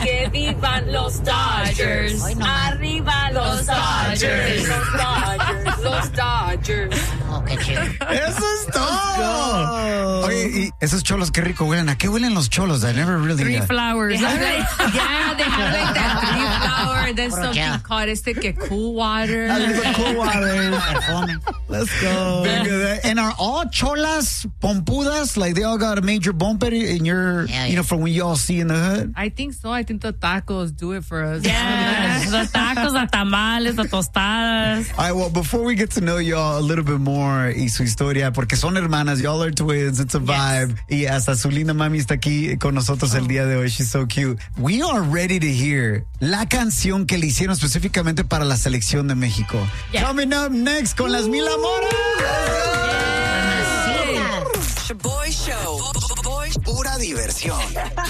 Que vivan los Dodgers. Arriba los Dodgers. Los Dodgers. Los Dodgers. Oh, qué chido. ¡Eso es todo! Oye, y esos cholos, qué rico huelen. ¿A qué huelen los cholos? I never really... Three flowers. They have like that 3 flower, and then something yeah. called que cool water. Cool water. Perfume. Let's go. And are all cholas pompudas? Like they all got a major bumper in your, you know, from when you all see in the hood? I think so. I think the tacos do it for us. Yeah, los tacos, los tamales, las tostadas. All right, well, before we get to know y'all a little bit more y su historia, porque son hermanas, y'all are twins, it's a vibe. Y hasta su linda mami está aquí con nosotros el día de hoy. She's so cute. We are ready to hear la canción que le hicieron específicamente para la selección de México. Yeah. Coming up next con las Mil Amoras. Shaboy Show. Pura diversión.